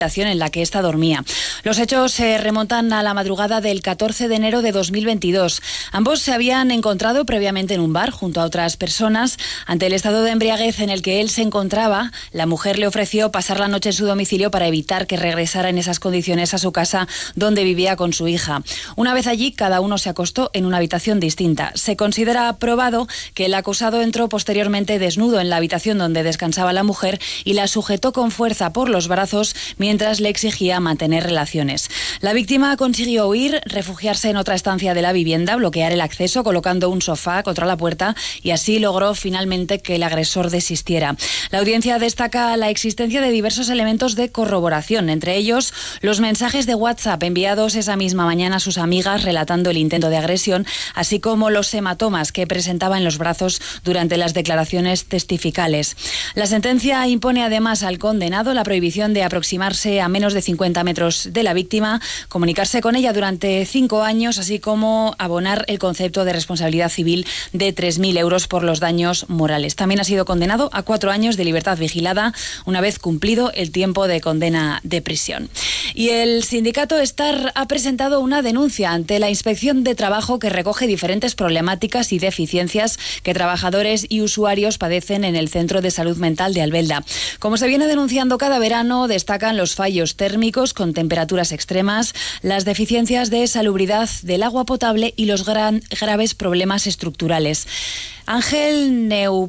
en la que ésta dormía. Los hechos se remontan a la madrugada del 14 de enero de 2022. Ambos se habían encontrado previamente en un bar junto a otras personas. Ante el estado de embriaguez en el que él se encontraba, la mujer le ofreció pasar la noche en su domicilio para evitar que regresara en esas condiciones a su casa donde vivía con su hija. Una vez allí, cada uno se acostó en una habitación distinta. Se considera probado que el acusado entró posteriormente desnudo en la habitación donde descansaba la mujer y la sujetó con fuerza por los brazos mientras le exigía mantener relaciones. La víctima consiguió huir, refugiarse en otra estancia de la vivienda, bloquear el acceso colocando un sofá contra la puerta y así logró finalmente que el agresor desistiera. La audiencia destaca la existencia de diversos elementos de corroboración, entre ellos los mensajes de WhatsApp enviados esa misma mañana a sus amigas relatando el intento de agresión, así como los hematomas que presentaba en los brazos durante las declaraciones testificales. La sentencia impone además al condenado la prohibición de aproximarse a menos de 50 metros de la víctima, comunicarse con ella durante 5 años, así como abonar el concepto de responsabilidad civil de 3.000 euros por los daños morales. También ha sido condenado a 4 años de libertad vigilada una vez cumplido el tiempo de condena de prisión. Y el sindicato Estar ha presentado una denuncia ante la Inspección de Trabajo que recoge diferentes problemáticas y deficiencias que trabajadores y usuarios padecen en el Centro de Salud Mental de Albelda. Como se viene denunciando cada verano, destacan los fallos térmicos con temperaturas extremas, las deficiencias de salubridad del agua potable y los graves problemas estructurales. Ángel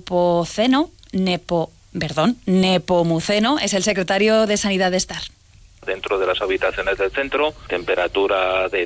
Nepomuceno es el secretario de Sanidad de Estar. Dentro de las habitaciones del centro, temperatura de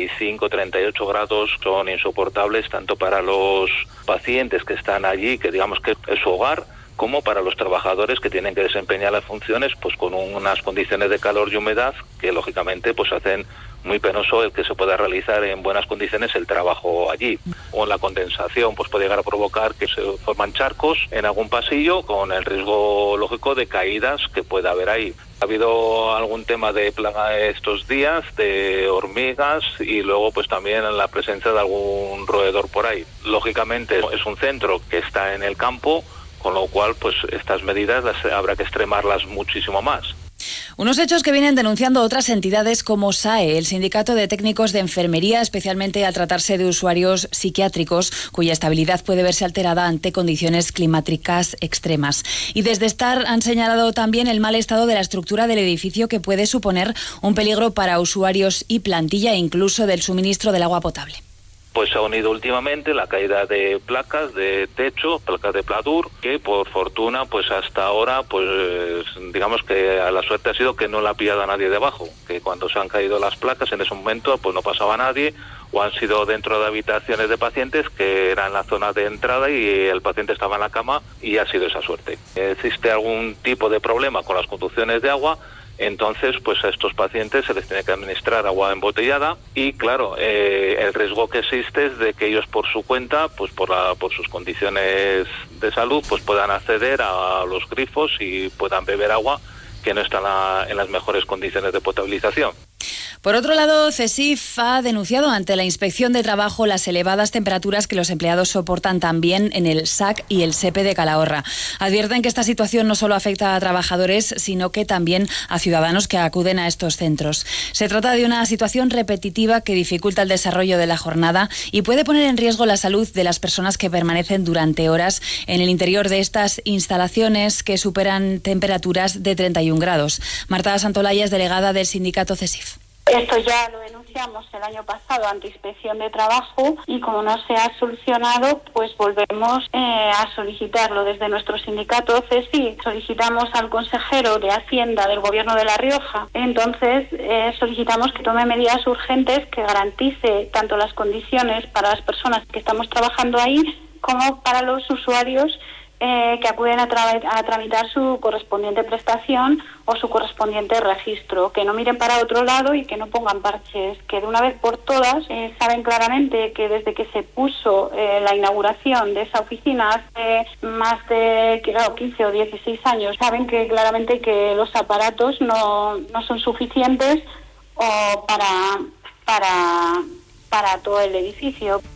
35-38 grados son insoportables tanto para los pacientes que están allí, que digamos que es su hogar, como para los trabajadores que tienen que desempeñar las funciones pues con unas condiciones de calor y humedad que lógicamente pues hacen muy penoso el que se pueda realizar en buenas condiciones el trabajo allí. O la condensación pues puede llegar a provocar que se forman charcos en algún pasillo con el riesgo lógico de caídas que pueda haber ahí. Ha habido algún tema de plaga estos días, de hormigas y luego pues también la presencia de algún roedor por ahí. Lógicamente es un centro que está en el campo, con lo cual pues estas medidas habrá que extremarlas muchísimo más. Unos hechos que vienen denunciando otras entidades como SAE, el Sindicato de Técnicos de Enfermería, especialmente al tratarse de usuarios psiquiátricos cuya estabilidad puede verse alterada ante condiciones climáticas extremas. Y desde Estar han señalado también el mal estado de la estructura del edificio que puede suponer un peligro para usuarios y plantilla e incluso del suministro del agua potable. Pues se ha unido últimamente la caída de placas de techo, placas de pladur, que por fortuna pues hasta ahora pues digamos que a la suerte ha sido que no la ha pillado a nadie debajo, que cuando se han caído las placas en ese momento pues no pasaba nadie, o han sido dentro de habitaciones de pacientes que eran en la zona de entrada y el paciente estaba en la cama y ha sido esa suerte. ¿Existe algún tipo de problema con las conducciones de agua? Entonces, pues a estos pacientes se les tiene que administrar agua embotellada y, claro, el riesgo que existe es de que ellos por su cuenta, pues por sus condiciones de salud, pues puedan acceder a los grifos y puedan beber agua que no está en las mejores condiciones de potabilización. Por otro lado, CESIF ha denunciado ante la Inspección de Trabajo las elevadas temperaturas que los empleados soportan también en el SAC y el SEPE de Calahorra. Advierten que esta situación no solo afecta a trabajadores, sino que también a ciudadanos que acuden a estos centros. Se trata de una situación repetitiva que dificulta el desarrollo de la jornada y puede poner en riesgo la salud de las personas que permanecen durante horas en el interior de estas instalaciones que superan temperaturas de 31 grados. Marta Santolaya es delegada del sindicato CESIF. Esto ya lo denunciamos el año pasado ante Inspección de Trabajo y como no se ha solucionado, pues volvemos a solicitarlo desde nuestro sindicato CESI. Solicitamos al consejero de Hacienda del Gobierno de La Rioja. Entonces solicitamos que tome medidas urgentes que garantice tanto las condiciones para las personas que estamos trabajando ahí como para los usuarios que acuden a tramitar su correspondiente prestación o su correspondiente registro, que no miren para otro lado y que no pongan parches, que de una vez por todas saben claramente que desde que se puso la inauguración de esa oficina hace más de 15 o 16 años, saben que claramente que los aparatos no son suficientes para todo el edificio.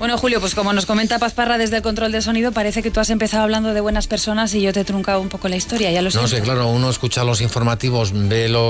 Bueno, Julio, pues como nos comenta Paz Parra desde el control de sonido, parece que tú has empezado hablando de buenas personas y yo te he truncado un poco la historia, ya lo siento. No sé, claro, uno escucha los informativos, ve los